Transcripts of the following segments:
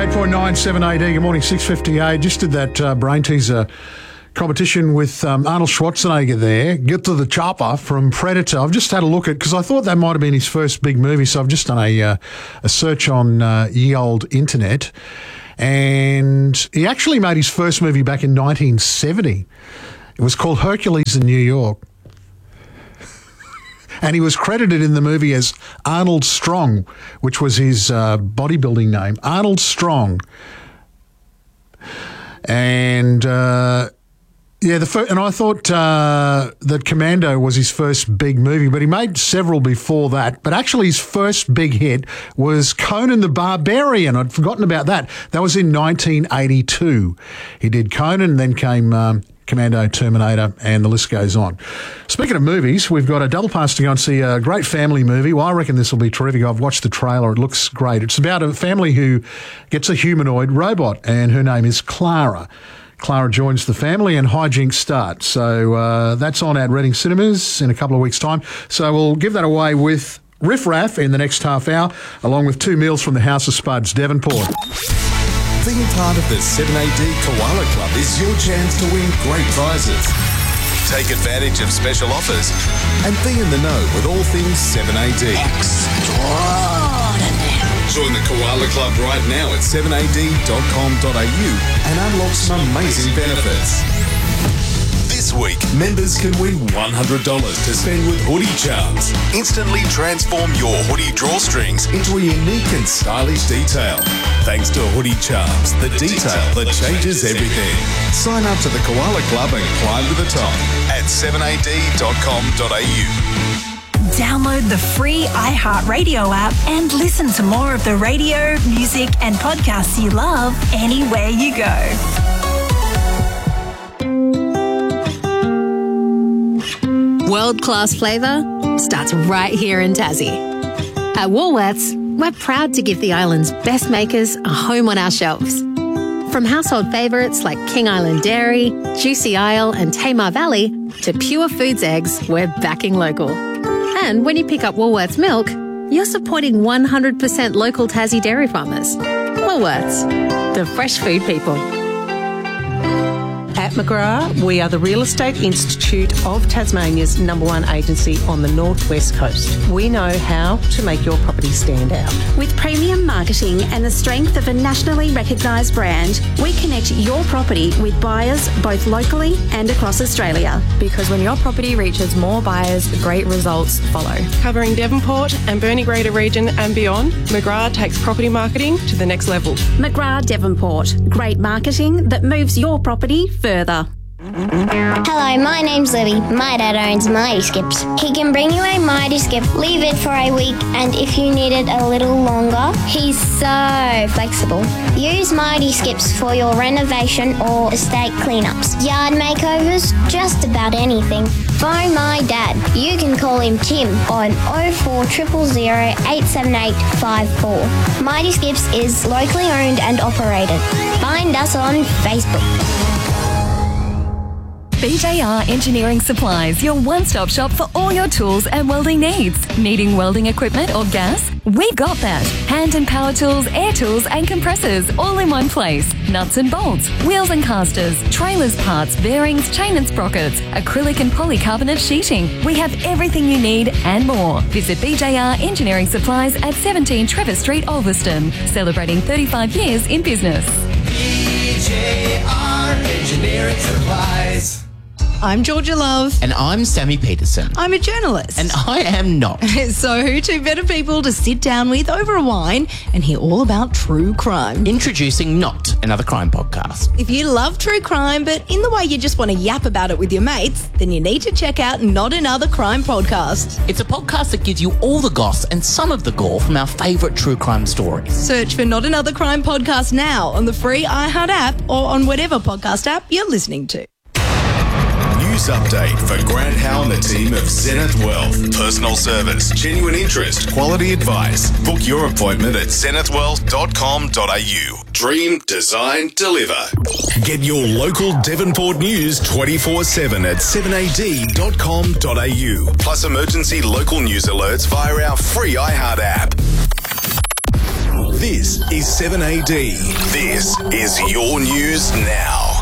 88.9 7AD. Good morning, 6:58. Just did that brain teaser competition with Arnold Schwarzenegger there. Get to the Chopper from Predator. I've just had a look at, because I thought that might have been his first big movie, so I've just done a search on ye old internet. And he actually made his first movie back in 1970. It was called Hercules in New York. And he was credited in the movie as Arnold Strong, which was his bodybuilding name, Arnold Strong. And and I thought that Commando was his first big movie, but he made several before that. But actually his first big hit was Conan the Barbarian. I'd forgotten about that. That was in 1982. He did Conan, then came Commando, Terminator, and the list goes on. Speaking of movies, we've got a double pass to go and see a great family movie. Well, I reckon this will be terrific. I've watched the trailer. It looks great. It's about a family who gets a humanoid robot, and her name is Clara. Clara joins the family and hijinks start. So that's on at Reading Cinemas in a couple of weeks' time. So we'll give that away with Riff Raff in the next half hour, along with 2 meals from the House of Spuds, Devonport. Being part of the 7AD Koala Club is your chance to win great prizes. Take advantage of special offers and be in the know with all things 7AD. Extraordinary. Join the Koala Club right now at 7ad.com.au and unlock some amazing benefits. This week, members can win $100 to spend with Hoodie Charms. Instantly transform your hoodie drawstrings into a unique and stylish detail. Thanks to Hoodie Charms, the detail that changes everything. Sign up to the Koala Club and climb to the top at 7ad.com.au. Download the free iHeartRadio app and listen to more of the radio, music, and podcasts you love anywhere you go. World-class flavour starts right here in Tassie. At Woolworths, we're proud to give the island's best makers a home on our shelves. From household favourites like King Island Dairy, Juicy Isle and Tamar Valley to Pure Foods eggs, we're backing local. And when you pick up Woolworths milk, you're supporting 100% local Tassie dairy farmers. Woolworths, the fresh food people. At McGrath, we are the Real Estate Institute of Tasmania's #1 agency on the Northwest Coast. We know how to make your property stand out. With premium marketing and the strength of a nationally recognised brand, we connect your property with buyers both locally and across Australia. Because when your property reaches more buyers, great results follow. Covering Devonport and Burnie Greater region and beyond, McGrath takes property marketing to the next level. McGrath Devonport. Great marketing that moves your property further. Hello, my name's Libby. My dad owns Mighty Skips. He can bring you a Mighty Skip, leave it for a week, and if you need it a little longer, he's so flexible. Use Mighty Skips for your renovation or estate cleanups, yard makeovers, just about anything. Phone my dad. You can call him Tim on 0400 878 54. Mighty Skips is locally owned and operated. Find us on Facebook. BJR Engineering Supplies, your one-stop shop for all your tools and welding needs. Needing welding equipment or gas? We've got that. Hand and power tools, air tools and compressors all in one place. Nuts and bolts, wheels and casters, trailers parts, bearings, chain and sprockets, acrylic and polycarbonate sheeting. We have everything you need and more. Visit BJR Engineering Supplies at 17 Trevor Street, Ulverston. Celebrating 35 years in business. BJR Engineering Supplies. I'm Georgia Love. And I'm Sammy Peterson. I'm a journalist. And I am not. So who two better people to sit down with over a wine and hear all about true crime? Introducing Not Another Crime Podcast. If you love true crime, but in the way you just want to yap about it with your mates, then you need to check out Not Another Crime Podcast. It's a podcast that gives you all the goss and some of the gore from our favourite true crime stories. Search for Not Another Crime Podcast now on the free iHeart app or on whatever podcast app you're listening to. News update for Grant Howe and the team of Zenith Wealth. Personal service, genuine interest, quality advice. Book your appointment at zenithwealth.com.au. Dream, design, deliver. Get your local Devonport news 24/7 at 7ad.com.au. Plus emergency local news alerts via our free iHeart app. This is 7AD. This is your news now.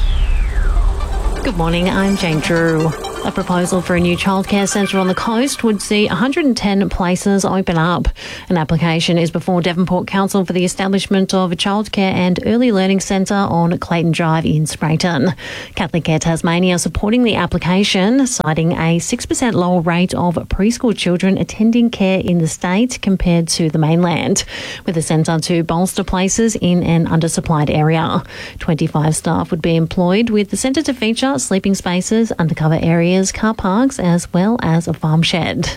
Good morning, I'm Jane Drew. A proposal for a new childcare centre on the coast would see 110 places open up. An application is before Devonport Council for the establishment of a childcare and early learning centre on Clayton Drive in Sprayton. Catholic Care Tasmania supporting the application, citing a 6% lower rate of preschool children attending care in the state compared to the mainland, with a centre to bolster places in an undersupplied area. 25 staff would be employed, with the centre to feature sleeping spaces, undercover areas, car parks, as well as a farm shed.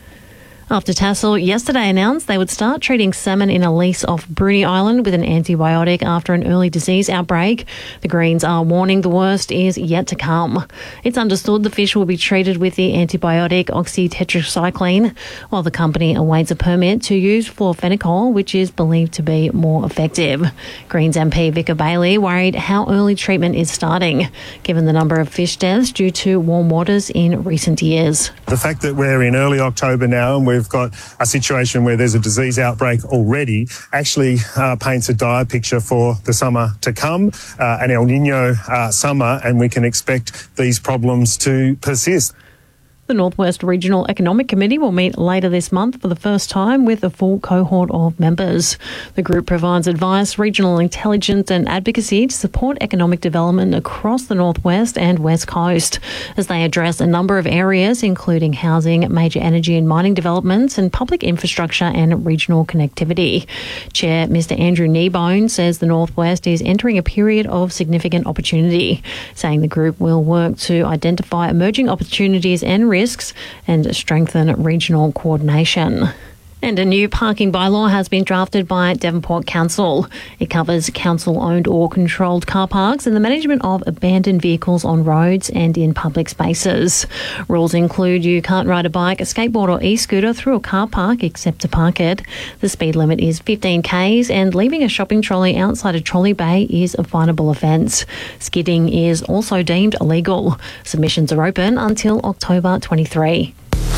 After Tassal yesterday announced they would start treating salmon in a lease off Bruny Island with an antibiotic after an early disease outbreak, the Greens are warning the worst is yet to come. It's understood the fish will be treated with the antibiotic oxytetracycline, while the company awaits a permit to use fluorophenoxy, which is believed to be more effective. Greens MP Vicar Bailey worried how early treatment is starting, given the number of fish deaths due to warm waters in recent years. The fact that we're in early October now and we've got a situation where there's a disease outbreak already actually paints a dire picture for the summer to come, an El Nino summer, and we can expect these problems to persist. The North West Regional Economic Committee will meet later this month for the first time with a full cohort of members. The group provides advice, regional intelligence and advocacy to support economic development across the North West and West Coast, as they address a number of areas including housing, major energy and mining developments and public infrastructure and regional connectivity. Chair Mr Andrew Kneebone says the North West is entering a period of significant opportunity, saying the group will work to identify emerging opportunities and risks and strengthen regional coordination. And a new parking bylaw has been drafted by Devonport Council. It covers council-owned or controlled car parks and the management of abandoned vehicles on roads and in public spaces. Rules include you can't ride a bike, a skateboard or e-scooter through a car park except to park it. The speed limit is 15 k's and leaving a shopping trolley outside a trolley bay is a finable offence. Skidding is also deemed illegal. Submissions are open until October 23.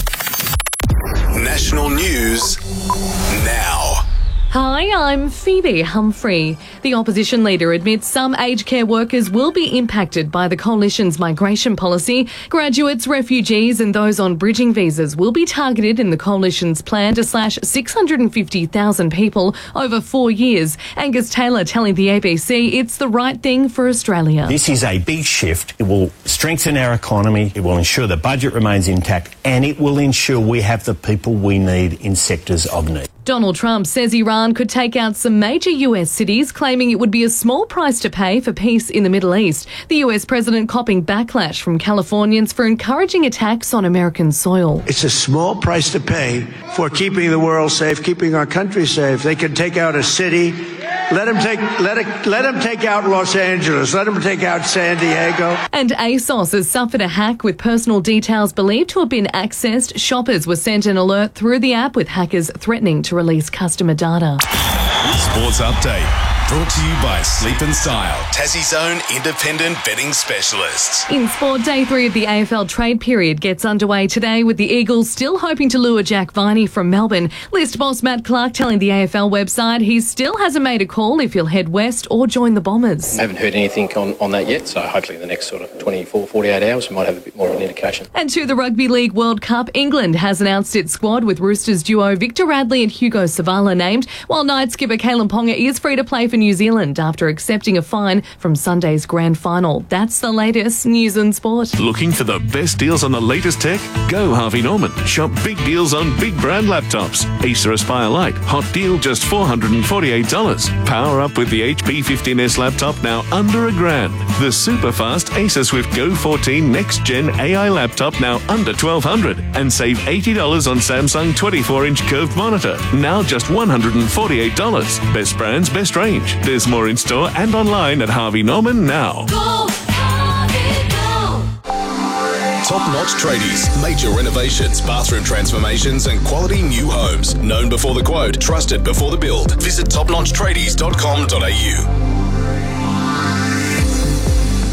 National News now. Hi, I'm Phoebe Humphrey. The opposition leader admits some aged care workers will be impacted by the coalition's migration policy. Graduates, refugees and those on bridging visas will be targeted in the coalition's plan to slash 650,000 people over 4 years. Angus Taylor telling the ABC it's the right thing for Australia. This is a big shift. It will strengthen our economy, it will ensure the budget remains intact, and it will ensure we have the people we need in sectors of need. Donald Trump says Iran could take out some major US cities, claiming it would be a small price to pay for peace in the Middle East. The US president copping backlash from Californians for encouraging attacks on American soil. It's a small price to pay for keeping the world safe, keeping our country safe. They can take out a city. Let them take out Los Angeles. Let them take out San Diego. And ASOS has suffered a hack with personal details believed to have been accessed. Shoppers were sent an alert through the app with hackers threatening to release customer data. Sports Update. Brought to you by Sleep and Style, Tassie's own independent betting specialists. In sport, day 3 of the AFL trade period gets underway today, with the Eagles still hoping to lure Jack Viney from Melbourne. List boss Matt Clark telling the AFL website he still hasn't made a call if he'll head west or join the Bombers. I haven't heard anything on that yet, so hopefully in the next sort of 24, 48 hours we might have a bit more of an indication. And to the Rugby League World Cup, England has announced its squad with Roosters duo Victor Radley and Hugo Savala named, while night skipper Kalen Ponga is free to play for New Zealand after accepting a fine from Sunday's grand final. That's the latest news and sport. Looking for the best deals on the latest tech? Go Harvey Norman. Shop big deals on big brand laptops. Acer Aspire Lite, hot deal just $448. Power up with the HP 15S laptop now under $1,000. The super fast Acer Swift Go 14 next gen AI laptop now under $1,200. And save $80 on Samsung 24-inch curved monitor, now just $148. Best brands, best range. There's more in store and online at Harvey Norman now. Top Notch Tradies. Major renovations, bathroom transformations and quality new homes. Known before the quote, trusted before the build. Visit topnotchtrades.com.au.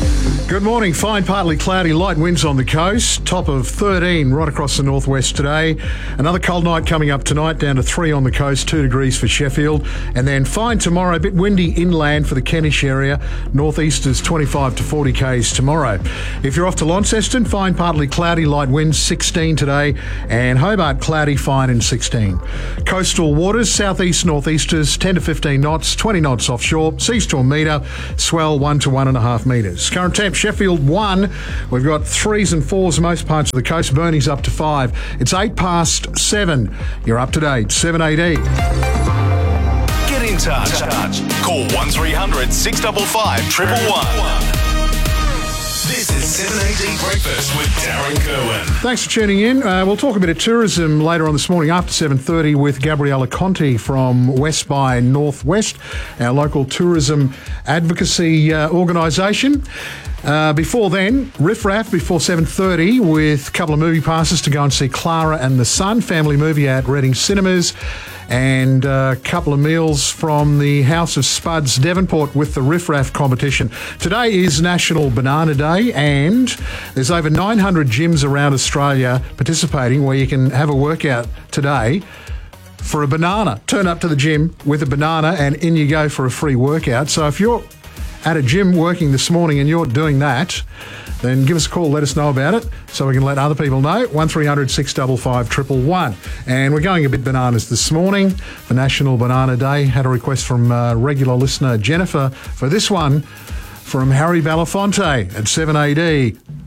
Good morning. Fine, partly cloudy, light winds on the coast. Top of 13 right across the northwest today. Another cold night coming up tonight, down to 3 on the coast, 2 degrees for Sheffield. And then fine tomorrow, a bit windy inland for the Kentish area. Northeasters 25 to 40 k's tomorrow. If you're off to Launceston, fine, partly cloudy, light winds 16 today. And Hobart, cloudy, fine and 16. Coastal waters, southeast, northeasters 10 to 15 knots, 20 knots offshore. Seas to a metre, swell 1 to 1.5 metres. Current temp, Sheffield 1. We've got 3s and 4s most parts of the coast. Burnie's up to 5. It's 8 past 7. You're up to date. 7 AD. Get in touch. Call 1300 655 111. This is 7AD Breakfast with Darren Kerwin. Thanks for tuning in. We'll talk a bit of tourism later on this morning after 7:30 with Gabriella Conti from West by Northwest, our local tourism advocacy organisation. Before then, Riff Raff before 7:30 with a couple of movie passes to go and see Clara and the Sun, family movie at Reading Cinemas, and a couple of meals from the House of Spuds, Devonport, with the Riff Raff competition. Today is National Banana Day, and there's over 900 gyms around Australia participating where you can have a workout today for a banana. Turn up to the gym with a banana and in you go for a free workout. So if you're at a gym working this morning and you're doing that, then give us a call, let us know about it so we can let other people know. 1300 655 111. And we're going a bit bananas this morning for National Banana Day. Had a request from regular listener Jennifer for this one from Harry Belafonte at 7AD.